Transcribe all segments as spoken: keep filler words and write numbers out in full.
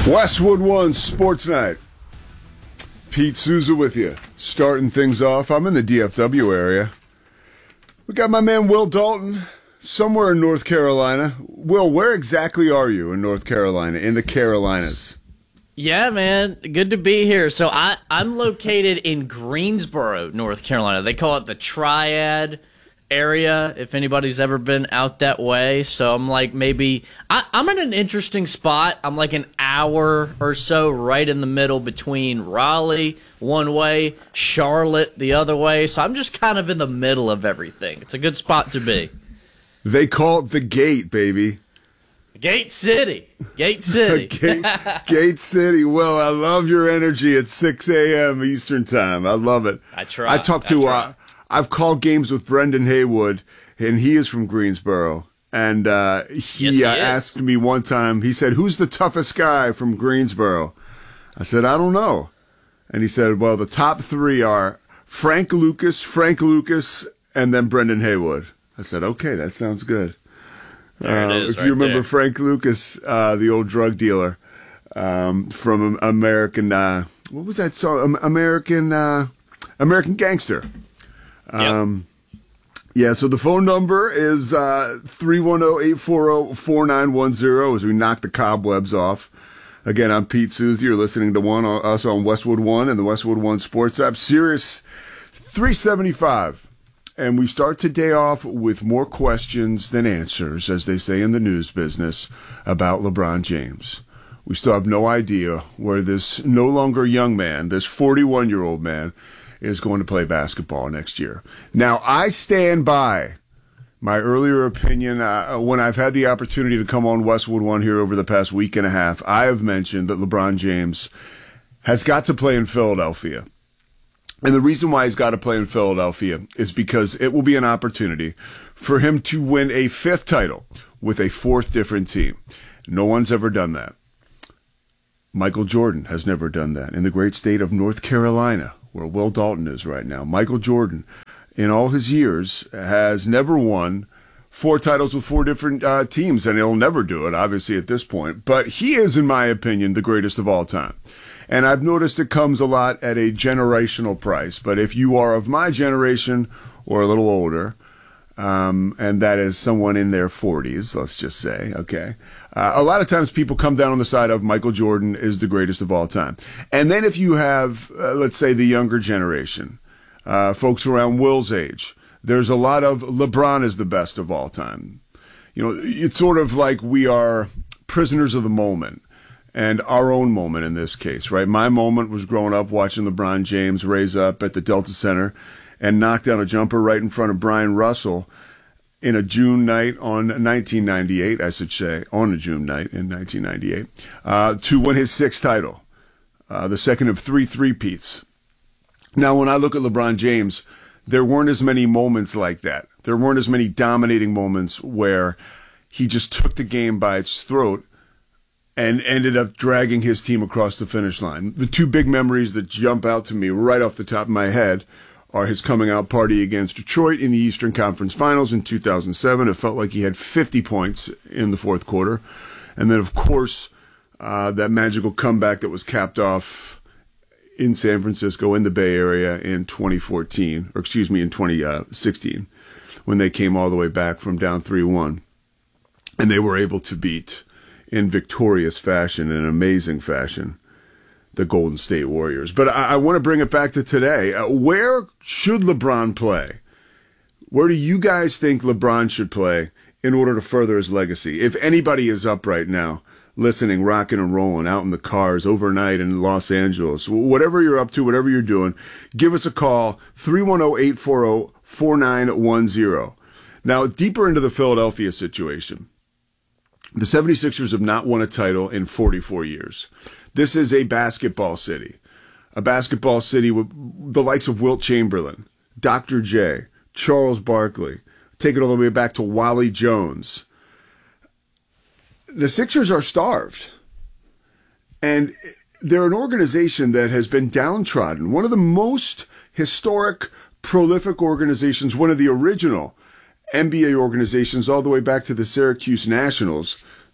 Westwood One Sports Night. Pete Souza with you, starting things off. I'm in the D F W area. We got my man Will Dalton, somewhere in North Carolina. Will, where exactly are you in North Carolina, in the Carolinas? Yeah, man, good to be here. So I, I'm located in Greensboro, North Carolina. They call it the Triad area, if anybody's ever been out that way. So I'm like maybe I, I'm in an interesting spot. I'm like an hour or so right in the middle between Raleigh one way, Charlotte the other way. So I'm just kind of in the middle of everything. It's a good spot to be. They call it the Gate, baby. Gate City. Gate City. Gate, Gate City. Well, I love your energy at six a.m. Eastern time. I love it. I try. I talked to I try. uh, I've called games with Brendan Haywood, and he is from Greensboro. And uh, he, yes, he uh, asked me one time, he said, who's the toughest guy from Greensboro? I said, I don't know. And he said, well, the top three are Frank Lucas, Frank Lucas, and then Brendan Haywood. I said, okay, that sounds good. There Uh, it is, if right you remember there. Frank Lucas, uh, the old drug dealer um, from American, uh, what was that song? American, uh, American Gangster. Um, yeah, so the phone number is uh, three one zero, eight four zero, four nine one zero as we knock the cobwebs off. Again, I'm Pete Souza. You're listening to one us on Westwood One and the Westwood One Sports app, Sirius three seventy-five. And we start today off with more questions than answers, as they say in the news business, about LeBron James. We still have no idea where this no longer young man, this forty-one-year-old man, is going to play basketball next year. Now, I stand by my earlier opinion. Uh, when I've had the opportunity to come on Westwood One here over the past week and a half, I have mentioned that LeBron James has got to play in Philadelphia. And the reason why he's got to play in Philadelphia is because it will be an opportunity for him to win a fifth title with a fourth different team. No one's ever done that. Michael Jordan has never done that in the great state of North Carolina, where Will Dalton is right now. Michael Jordan, in all his years, has never won four titles with four different uh, teams, and he'll never do it, obviously, at this point. But he is, in my opinion, the greatest of all time. And I've noticed it comes a lot at a generational price. But if you are of my generation or a little older, um, and that is someone in their forties, let's just say, okay, uh, a lot of times people come down on the side of Michael Jordan is the greatest of all time. And then if you have, uh, let's say, the younger generation, uh, folks around Will's age, there's a lot of LeBron is the best of all time. You know, it's sort of like we are prisoners of the moment. And our own moment in this case, right? My moment was growing up watching LeBron James raise up at the Delta Center and knock down a jumper right in front of Brian Russell in a June night on nineteen ninety-eight, I should say, on a June night in nineteen ninety-eight, uh, to win his sixth title, uh, the second of three three-peats. Now, when I look at LeBron James, there weren't as many moments like that. There weren't as many dominating moments where he just took the game by its throat and ended up dragging his team across the finish line. The two big memories that jump out to me right off the top of my head are his coming out party against Detroit in the Eastern Conference Finals in two thousand seven. It felt like he had fifty points in the fourth quarter. And then, of course, uh, that magical comeback that was capped off in San Francisco, in the Bay Area in twenty fourteen, or excuse me, in twenty sixteen, when they came all the way back from down three one. And they were able to beat, in victorious fashion, in amazing fashion, the Golden State Warriors. But I, I want to bring it back to today. Uh, where should LeBron play? Where do you guys think LeBron should play in order to further his legacy? If anybody is up right now, listening, rocking and rolling, out in the cars, overnight in Los Angeles, whatever you're up to, whatever you're doing, give us a call, three one zero, eight four zero, four nine one zero. Now, deeper into the Philadelphia situation, the seventy-sixers have not won a title in forty-four years. This is a basketball city. A basketball city with the likes of Wilt Chamberlain, Doctor J, Charles Barkley. Take it all the way back to Wally Jones. The Sixers are starved. And they're an organization that has been downtrodden. One of the most historic, prolific organizations, one of the original N B A organizations all the way back to the Syracuse Nationals,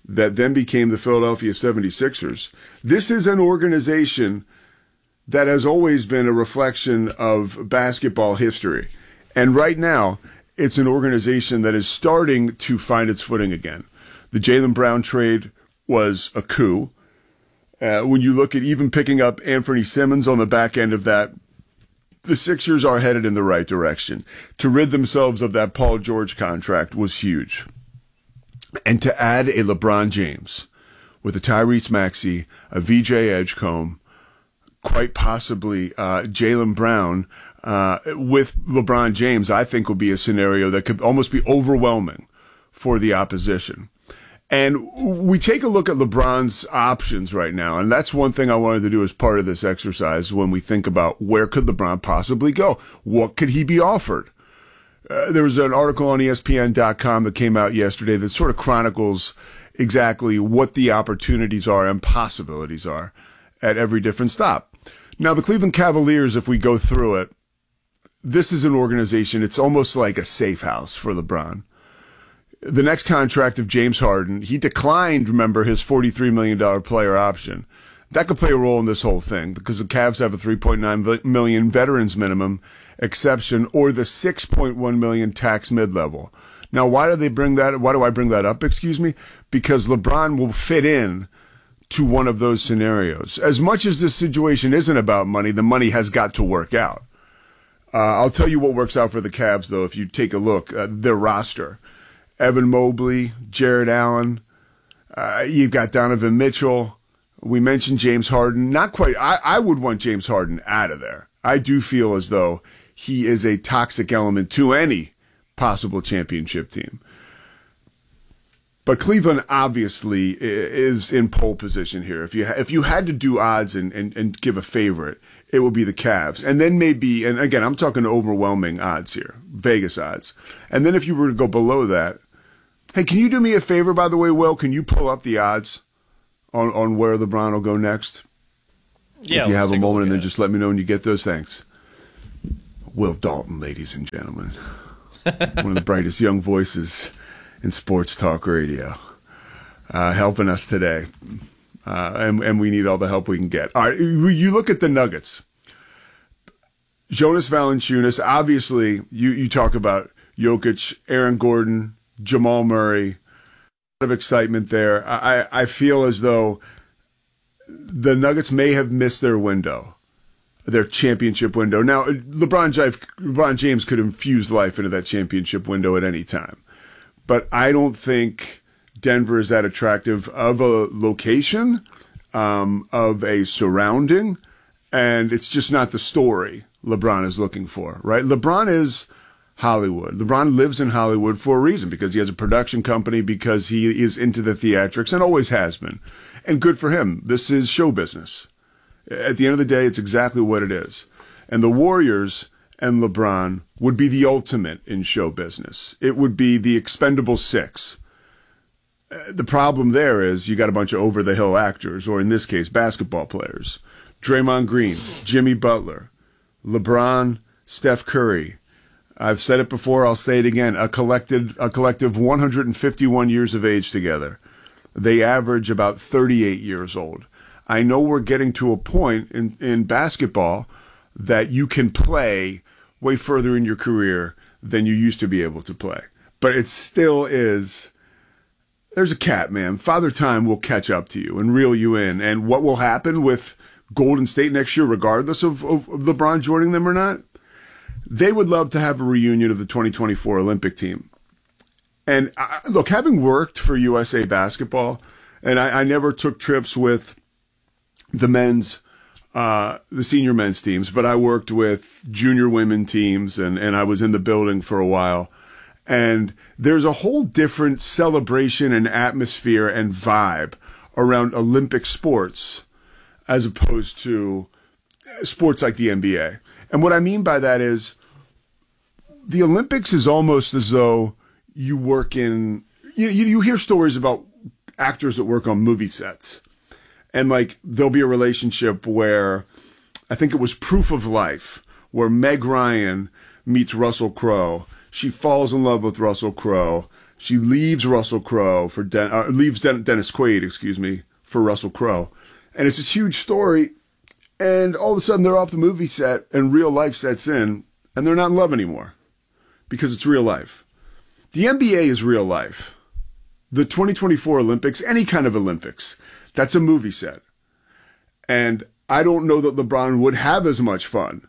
that then became the Philadelphia seventy-sixers. This is an organization that has always been a reflection of basketball history. And right now, it's an organization that is starting to find its footing again. The Jaylen Brown trade was a coup. Uh, when you look at even picking up Anthony Simmons on the back end of that, the Sixers are headed in the right direction. To rid themselves of that Paul George contract was huge. And to add a LeBron James with a Tyrese Maxey, a V J Edgecombe, quite possibly uh, Jaylen Brown uh, with LeBron James, I think will be a scenario that could almost be overwhelming for the opposition. And we take a look at LeBron's options right now, and that's one thing I wanted to do as part of this exercise when we think about where could LeBron possibly go? What could he be offered? Uh, there was an article on E S P N dot com that came out yesterday that sort of chronicles exactly what the opportunities are and possibilities are at every different stop. Now, the Cleveland Cavaliers, if we go through it, this is an organization, it's almost like a safe house for LeBron. The next contract of James Harden, he declined, remember, his forty-three million dollars player option. That could play a role in this whole thing because the Cavs have a three point nine million dollars veterans minimum exception or the six point one million dollars tax mid-level. Now, why do they bring that? Why do I bring that up? Excuse me, because LeBron will fit in to one of those scenarios. As much as this situation isn't about money, the money has got to work out. Uh, I'll tell you what works out for the Cavs, though, if you take a look at their roster. Evan Mobley, Jared Allen, uh, you've got Donovan Mitchell. We mentioned James Harden. Not quite. I, I would want James Harden out of there. I do feel as though he is a toxic element to any possible championship team. But Cleveland obviously is in pole position here. If you if you had to do odds and, and, and give a favorite, it would be the Cavs. And then maybe, and again, I'm talking overwhelming odds here, Vegas odds. And then if you were to go below that, hey, can you do me a favor, by the way, Will? Can you pull up the odds on, on where LeBron will go next? Yeah. If you have a moment, and then just let me know when you get those. Thanks. Will Dalton, ladies and gentlemen. One of the brightest young voices in sports talk radio, uh, helping us today. Uh, and, and we need all the help we can get. All right, you look at the Nuggets. Jonas Valanciunas, obviously, you, you talk about Jokic, Aaron Gordon, Jamal Murray, a lot of excitement there. I, I feel as though the Nuggets may have missed their window, their championship window. Now, LeBron James, LeBron James could infuse life into that championship window at any time. But I don't think Denver is that attractive of a location, um, of a surrounding, and it's just not the story LeBron is looking for, right? LeBron is Hollywood. LeBron lives in Hollywood for a reason, because he has a production company, because he is into the theatrics and always has been. And good for him. This is show business. At the end of the day, it's exactly what it is. And the Warriors and LeBron would be the ultimate in show business. It would be the expendable six. The problem there is you got a bunch of over-the-hill actors, or in this case, basketball players. Draymond Green, Jimmy Butler, LeBron, Steph Curry. I've said it before, I'll say it again, a collected, a collective one hundred fifty-one years of age together. They average about thirty-eight years old. I know we're getting to a point in, in basketball that you can play way further in your career than you used to be able to play. But it still is, there's a cap, man. Father Time will catch up to you and reel you in. And what will happen with Golden State next year, regardless of, of, of LeBron joining them or not? They would love to have a reunion of the twenty twenty-four Olympic team. And I, look, having worked for U S A Basketball, and I, I never took trips with the men's Uh, the senior men's teams, but I worked with junior women teams, and, and I was in the building for a while. And there's a whole different celebration and atmosphere and vibe around Olympic sports as opposed to sports like the N B A. And what I mean by that is the Olympics is almost as though you work in, you, you, you hear stories about actors that work on movie sets. And, like, there'll be a relationship where, I think it was Proof of Life, where Meg Ryan meets Russell Crowe. She falls in love with Russell Crowe. She leaves Russell Crowe for Den- uh, leaves Den- Dennis Quaid, excuse me, for Russell Crowe, and it's this huge story. And all of a sudden, they're off the movie set, and real life sets in, and they're not in love anymore because it's real life. The N B A is real life. The twenty twenty-four Olympics, any kind of Olympics, that's a movie set. And I don't know that LeBron would have as much fun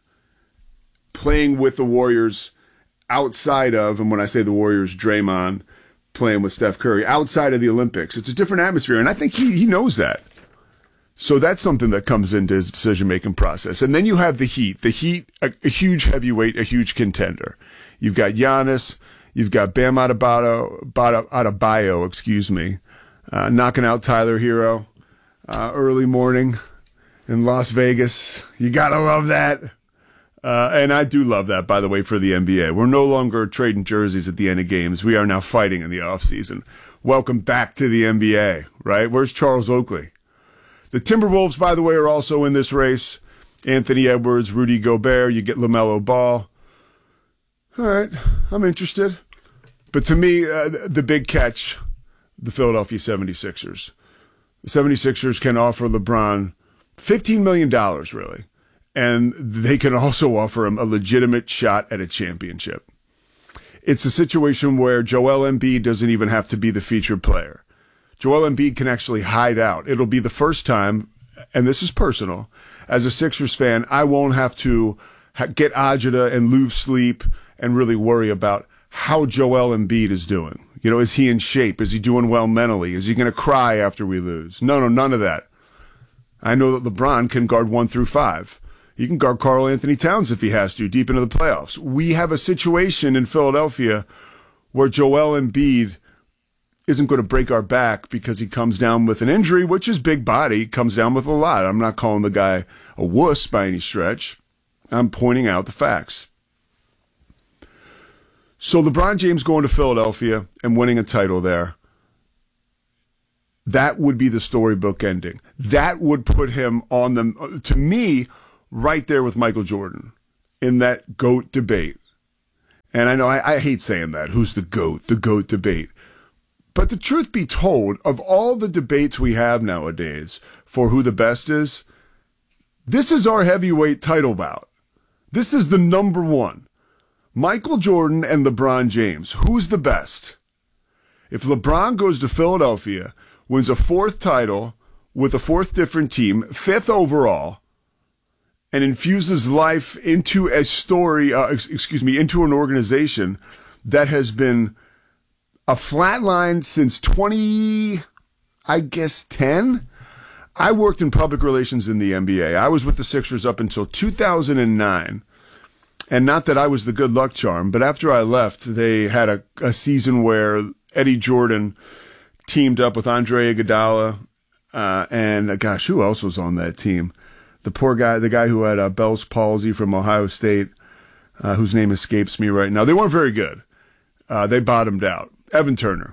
playing with the Warriors outside of, and when I say the Warriors, Draymond playing with Steph Curry, outside of the Olympics. It's a different atmosphere, and I think he, he knows that. So that's something that comes into his decision-making process. And then you have the Heat. The Heat, a, a huge heavyweight, a huge contender. You've got Giannis. You've got Bam Adebayo, Adebayo excuse me, uh, knocking out Tyler Hero uh, early morning in Las Vegas. You got to love that. Uh, and I do love that, by the way, for the N B A. We're no longer trading jerseys at the end of games. We are now fighting in the offseason. Welcome back to the N B A, right? Where's Charles Oakley? The Timberwolves, by the way, are also in this race. Anthony Edwards, Rudy Gobert, you get LaMelo Ball. All right, I'm interested. But to me, uh, the big catch, the Philadelphia seventy-sixers. The seventy-sixers can offer LeBron fifteen million dollars, really. And they can also offer him a legitimate shot at a championship. It's a situation where Joel Embiid doesn't even have to be the featured player. Joel Embiid can actually hide out. It'll be the first time, and this is personal, as a Sixers fan, I won't have to ha- get agita and lose sleep and really worry about how Joel Embiid is doing. You know, is he in shape? Is he doing well mentally? Is he going to cry after we lose? No, no, none of that. I know that LeBron can guard one through five. He can guard Karl Anthony Towns if he has to, deep into the playoffs. We have a situation in Philadelphia where Joel Embiid isn't going to break our back because he comes down with an injury, which is big body, comes down with a lot. I'm not calling the guy a wuss by any stretch. I'm pointing out the facts. So LeBron James going to Philadelphia and winning a title there, that would be the storybook ending. That would put him on the, to me, right there with Michael Jordan in that GOAT debate. And I know I, I hate saying that. Who's the GOAT? The GOAT debate. But the truth be told, of all the debates we have nowadays for who the best is, this is our heavyweight title bout. This is the number one. Michael Jordan and LeBron James. Who's the best? If LeBron goes to Philadelphia, wins a fourth title with a fourth different team, fifth overall, and infuses life into a story, uh, excuse me, into an organization that has been a flat line since twenty, I guess, ten. I worked in public relations in the N B A. I was with the Sixers up until two thousand nine. And not that I was the good luck charm, but after I left, they had a, a season where Eddie Jordan teamed up with Andre Iguodala, uh, and uh, gosh, who else was on that team? The poor guy, the guy who had uh, Bell's palsy from Ohio State, uh, whose name escapes me right now. They weren't very good. Uh, they bottomed out. Evan Turner.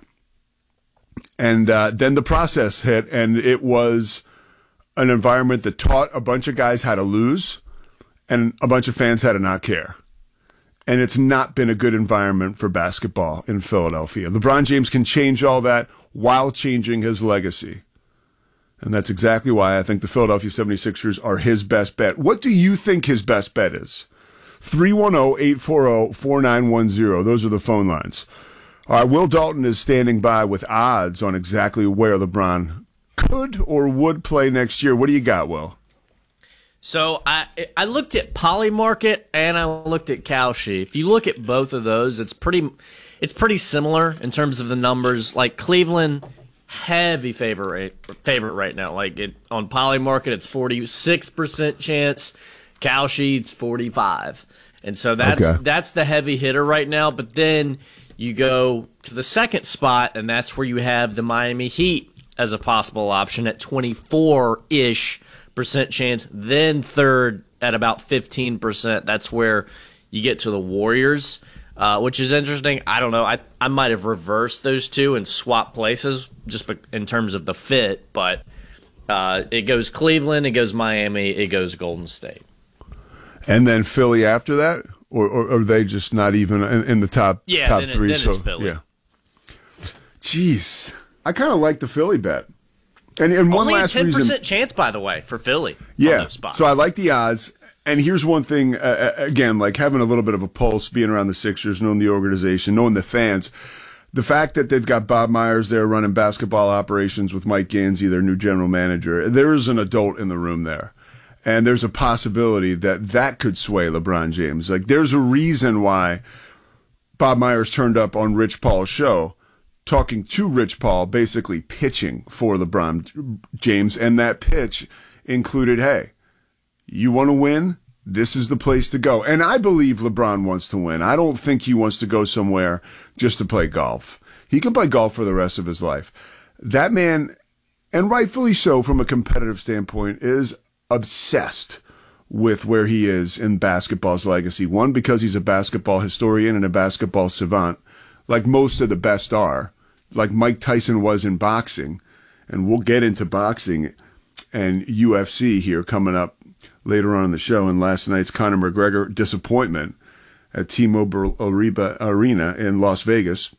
And uh, then the process hit, and it was an environment that taught a bunch of guys how to lose and a bunch of fans how to not care. And it's not been a good environment for basketball in Philadelphia. LeBron James can change all that while changing his legacy. And that's exactly why I think the Philadelphia seventy-sixers are his best bet. What do you think his best bet is? three one zero, eight four zero, four nine one zero. Those are the phone lines. All right, Will Dalton is standing by with odds on exactly where LeBron could or would play next year. What do you got, Will? So I I looked at Polymarket and I looked at Kalshi. If you look at both of those, it's pretty it's pretty similar in terms of the numbers. Like Cleveland, heavy favorite favorite right now. Like it on Polymarket, it's forty-six percent chance. Kalshi, it's forty-five, and so that's okay. That's the heavy hitter right now. But then you go to the second spot, and that's where you have the Miami Heat as a possible option at twenty-four-ish percent chance. Then third at about fifteen percent. That's where you get to the Warriors, uh, which is interesting. I don't know. I, I might have reversed those two and swapped places just in terms of the fit. But uh, it goes Cleveland, it goes Miami, it goes Golden State. And then Philly after that? Or, or are they just not even in, in the top yeah, top then it, three? Then so it's Philly. Yeah. Jeez. I kind of like the Philly bet. And, and one Only last a ten percent reason, chance, by the way, for Philly. Yeah, so I like the odds. And here's one thing, uh, again, like having a little bit of a pulse, being around the Sixers, knowing the organization, knowing the fans. The fact that they've got Bob Myers there running basketball operations with Mike Gansey, their new general manager, there is an adult in the room there. And there's a possibility that that could sway LeBron James. Like, there's a reason why Bob Myers turned up on Rich Paul's show, talking to Rich Paul, basically pitching for LeBron James. And that pitch included, hey, you want to win? This is the place to go. And I believe LeBron wants to win. I don't think he wants to go somewhere just to play golf. He can play golf for the rest of his life. That man, and rightfully so from a competitive standpoint, is obsessed with where he is in basketball's legacy. One, because he's a basketball historian and a basketball savant, like most of the best are, like Mike Tyson was in boxing. And we'll get into boxing and U F C here coming up later on in the show. And last night's Conor McGregor disappointment at T-Mobile Arena in Las Vegas.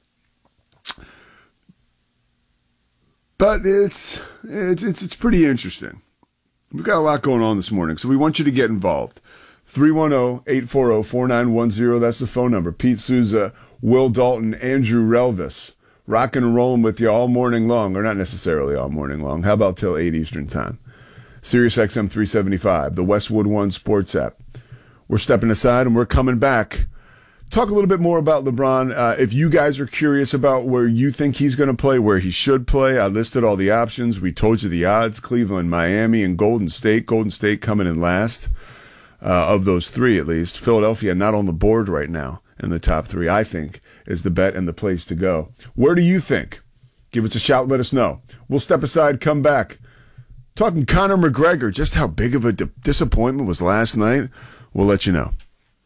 But it's it's it's it's pretty interesting. We've got a lot going on this morning, so we want you to get involved. three one zero, eight four zero, four nine one zero, that's the phone number. Pete Souza, Will Dalton, Andrew Relvis, rocking and rolling with you all morning long, or not necessarily all morning long. How about till eight Eastern time? Sirius X M three seventy-five, the Westwood One Sports app. We're stepping aside and we're coming back. Talk a little bit more about LeBron. Uh, if you guys are curious about where you think he's going to play, where he should play, I listed all the options. We told you the odds: Cleveland, Miami, and Golden State. Golden State coming in last uh, of those three, at least. Philadelphia not on the board right now in the top three, I think, is the bet and the place to go. Where do you think? Give us a shout. Let us know. We'll step aside, come back. Talking Conor McGregor, just how big of a di- disappointment was last night. We'll let you know.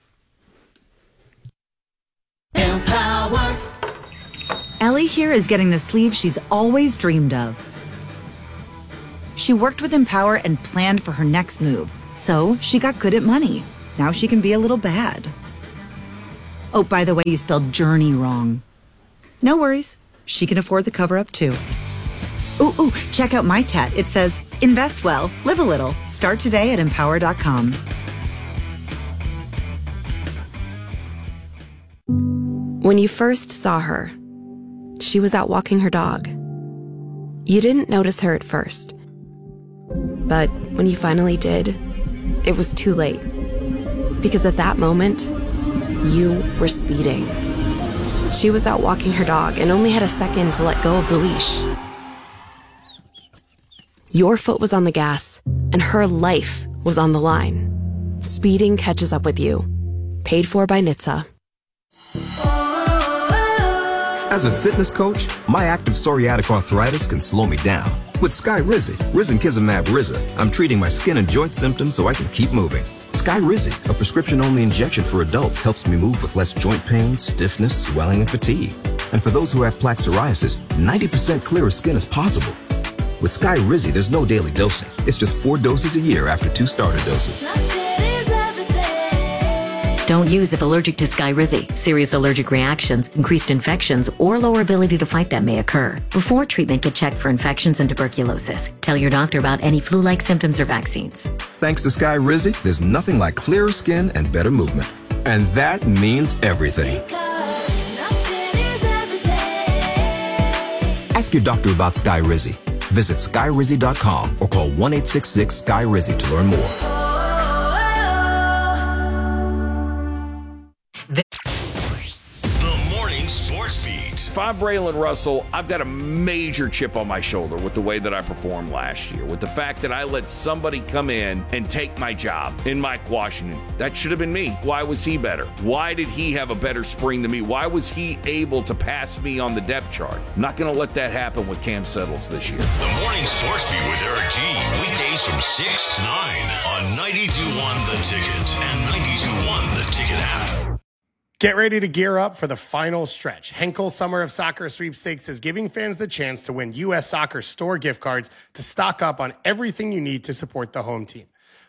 Empower. Ellie here is getting the sleeve she's always dreamed of. She worked with Empower and planned for her next move, so she got good at money. Now she can be a little bad. Oh, by the way, you spelled journey wrong. No worries. She can afford the cover-up, too. Ooh, ooh, check out my tat. It says, invest well, live a little. Start today at empower dot com. When you first saw her, she was out walking her dog. You didn't notice her at first. But when you finally did, it was too late. Because at that moment, you were speeding. She was out walking her dog and only had a second to let go of the leash. Your foot was on the gas, and her life was on the line. Speeding catches up with you. Paid for by N H T S A. As a fitness coach, my active psoriatic arthritis can slow me down. With Skyrizi, risankizumab Riza, I'm treating my skin and joint symptoms so I can keep moving. Skyrizi, a prescription-only injection for adults, helps me move with less joint pain, stiffness, swelling, and fatigue. And for those who have plaque psoriasis, ninety percent clearer skin is possible. With Skyrizi, there's no daily dosing. It's just four doses a year after two starter doses. Don't use if allergic to Skyrizi. Serious allergic reactions, increased infections, or lower ability to fight them may occur. Before treatment, get checked for infections and tuberculosis. Tell your doctor about any flu-like symptoms or vaccines. Thanks to Skyrizi, there's nothing like clearer skin and better movement. And that means everything. Ask your doctor about Skyrizi. Visit Skyrizi dot com or call one eight six six Sky Rizi to learn more. If I'm Braylon Russell, I've got a major chip on my shoulder with the way that I performed last year, with the fact that I let somebody come in and take my job in Mike Washington. That should have been me. Why was he better? Why did he have a better spring than me? Why was he able to pass me on the depth chart? I'm not going to let that happen with Cam Settles this year. The Morning Sports Beat with Eric G. Weekdays from six to nine on ninety-two point one The Ticket and ninety-two point one The Ticket app. Get ready to gear up for the final stretch. Henkel Summer of Soccer Sweepstakes is giving fans the chance to win U S Soccer store gift cards to stock up on everything you need to support the home team.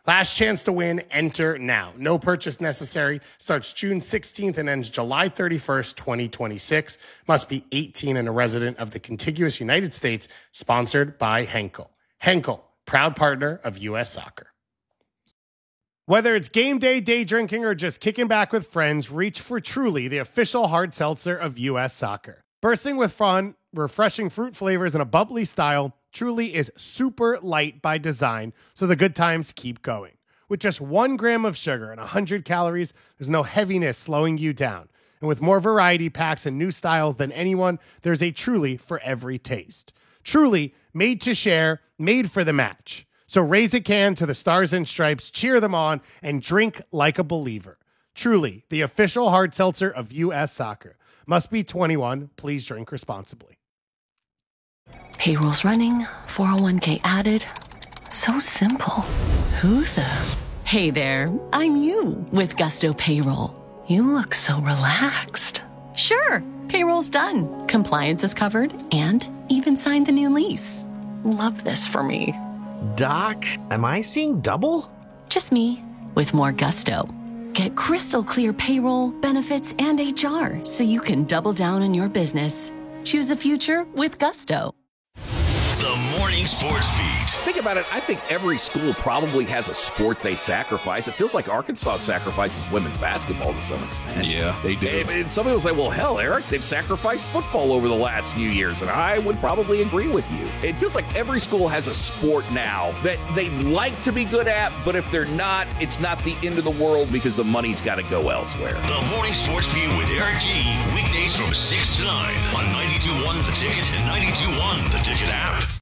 Last chance to win, enter now. No purchase necessary. Starts June sixteenth and ends July thirty-first, twenty twenty-six. Must be eighteen and a resident of the contiguous United States. Sponsored by Henkel. Henkel, proud partner of U S Soccer. Whether it's game day, day drinking, or just kicking back with friends, reach for Truly, the official hard seltzer of U S Soccer. Bursting with fun, refreshing fruit flavors, and a bubbly style, Truly is super light by design, so the good times keep going. With just one gram of sugar and one hundred calories, there's no heaviness slowing you down. And with more variety packs and new styles than anyone, there's a Truly for every taste. Truly, made to share, made for the match. So raise a can to the Stars and Stripes, cheer them on, and drink like a believer. Truly, the official hard seltzer of U S Soccer. Must be twenty-one. Please drink responsibly. Payroll's running, four oh one k added. So simple. Who the? Hey there, I'm you with Gusto Payroll. You look so relaxed. Sure, payroll's done. Compliance is covered and even signed the new lease. Love this for me. Doc, am I seeing double? Just me with more gusto. Get crystal clear payroll, benefits, and H R so you can double down on your business. Choose a future with Gusto. The Morning Sports Beat. Think about it. I think every school probably has a sport they sacrifice. It feels like Arkansas sacrifices women's basketball to some extent. Yeah, they do. And, and somebody will say, well, hell, Eric, they've sacrificed football over the last few years. And I would probably agree with you. It feels like every school has a sport now that they like to be good at, but if they're not, it's not the end of the world because the money's got to go elsewhere. The Morning Sports Beat with Eric G. Weekdays from six to nine on ninety-two point one The Ticket and ninety-two point one The Ticket app.